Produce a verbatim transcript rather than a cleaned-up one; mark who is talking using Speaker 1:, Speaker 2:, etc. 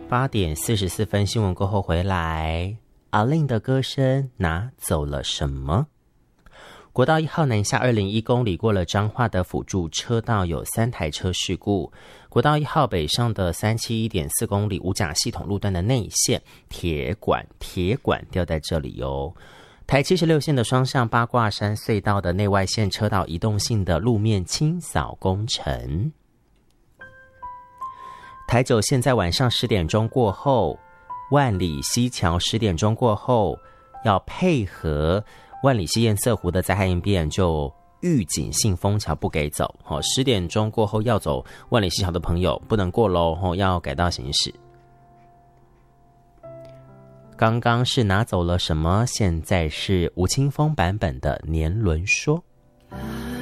Speaker 1: 八点四十四分，新闻过后回来，阿令的歌声拿走了什么？国道一号南下二零一公里，过了彰化的辅助车道有三台车事故。国道一号北上的三七一点四公里五甲系统路段的内线铁管铁管掉在这里哦。台七十六线的双向八卦山隧道的内外线车道移动性的路面清扫工程。台九线在晚上十点钟过后，万里溪桥十点钟过后要配合万里溪堰塞湖的灾害应变，就预警性封桥不给走。哦，十点钟过后要走万里溪桥的朋友不能过喽，哦，要改道行驶。刚刚是拿走了什么？现在是吴青峰版本的年轮说。